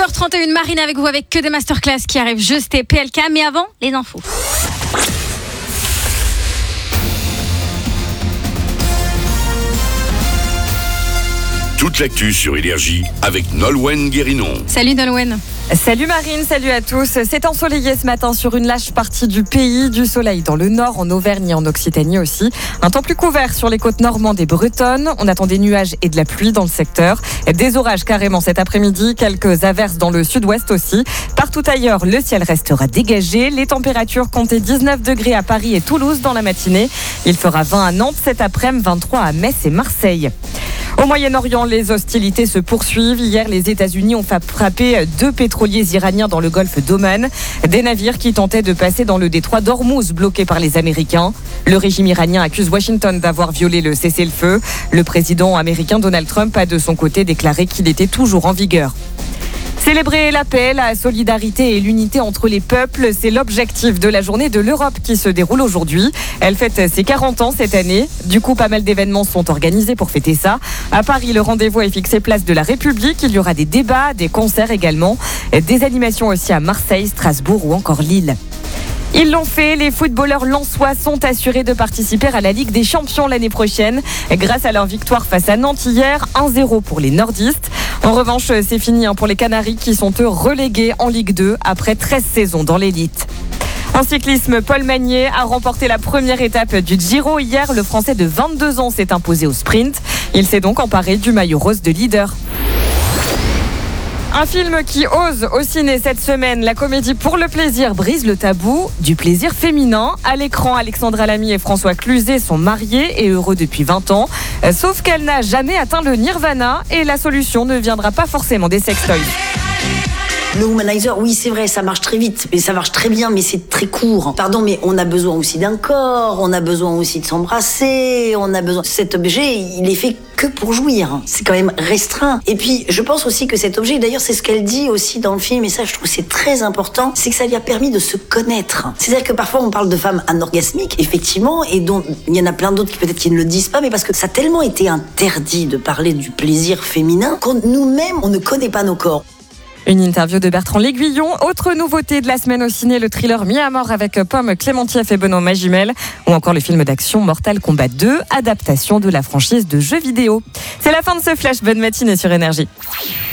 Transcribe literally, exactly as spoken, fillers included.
heures trente et une, Marine avec vous avec que des masterclass qui arrivent juste et P L K. Mais avant, les infos. Toute l'actu sur Énergie avec Nolwenn Guérinon. Salut Nolwenn. Salut Marine, salut à tous. C'est ensoleillé ce matin sur une large partie du pays. Du soleil dans le nord, en Auvergne et en Occitanie aussi. Un temps plus couvert sur les côtes normandes et bretonnes. On attend des nuages et de la pluie dans le secteur. Des orages carrément cet après-midi. Quelques averses dans le sud-ouest aussi. Partout ailleurs, le ciel restera dégagé. Les températures comptaient dix-neuf degrés à Paris et Toulouse dans la matinée. Il fera vingt à Nantes cet après-midi, vingt-trois à Metz et Marseille. Au Moyen-Orient, les hostilités se poursuivent. Hier, les États-Unis ont frappé deux pétroliers iraniens dans le golfe d'Oman. Des navires qui tentaient de passer dans le détroit d'Ormuz, bloqué par les Américains. Le régime iranien accuse Washington d'avoir violé le cessez-le-feu. Le président américain Donald Trump a de son côté déclaré qu'il était toujours en vigueur. Célébrer la paix, la solidarité et l'unité entre les peuples, c'est l'objectif de la journée de l'Europe qui se déroule aujourd'hui. Elle fête ses quarante ans cette année. Du coup, pas mal d'événements sont organisés pour fêter ça. À Paris, le rendez-vous est fixé place de la République. Il y aura des débats, des concerts également. Des animations aussi à Marseille, Strasbourg ou encore Lille. Ils l'ont fait, les footballeurs lensois sont assurés de participer à la Ligue des Champions l'année prochaine grâce à leur victoire face à Nantes hier, un zéro pour les nordistes. En revanche, c'est fini pour les Canaries qui sont eux relégués en Ligue deux après treize saisons dans l'élite. En cyclisme, Paul Magnier a remporté la première étape du Giro. Hier, le Français de vingt-deux ans s'est imposé au sprint. Il s'est donc emparé du maillot rose de leader. Un film qui ose au ciné cette semaine. La comédie Pour le plaisir brise le tabou du plaisir féminin. À l'écran, Alexandra Lamy et François Cluzet sont mariés et heureux depuis vingt ans. Sauf qu'elle n'a jamais atteint le nirvana et la solution ne viendra pas forcément des sextoys. Le womanizer, oui, c'est vrai, ça marche très vite, mais ça marche très bien, mais c'est très court. Pardon, mais on a besoin aussi d'un corps, on a besoin aussi de s'embrasser, on a besoin... Cet objet, il est fait que pour jouir. C'est quand même restreint. Et puis, je pense aussi que cet objet, d'ailleurs, c'est ce qu'elle dit aussi dans le film, et ça, je trouve c'est très important, c'est que ça lui a permis de se connaître. C'est-à-dire que parfois, on parle de femmes anorgasmiques, effectivement, et dont il y en a plein d'autres qui peut-être qui ne le disent pas, mais parce que ça a tellement été interdit de parler du plaisir féminin qu'on nous-mêmes, on ne connaît pas nos corps. Une interview de Bertrand L'Aiguillon. Autre nouveauté de la semaine au ciné, le thriller Mis à mort avec Pomme Clémentief et Benoît Magimel. Ou encore le film d'action Mortal Kombat deux, adaptation de la franchise de jeux vidéo. C'est la fin de ce flash. Bonne matinée sur Énergie.